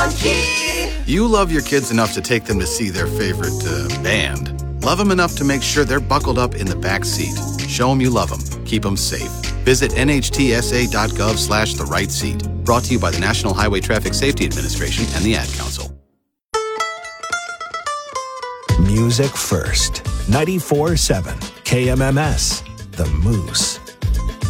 Monkey! You love your kids enough to take them to see their favorite band. Love them enough to make sure they're buckled up in the back seat. Show them you love them. Keep them safe. Visit nhtsa.gov/the-right-seat. Brought to you by the National Highway Traffic Safety Administration and the Ad Council. Music first. 94.7 KMMS. The Moose.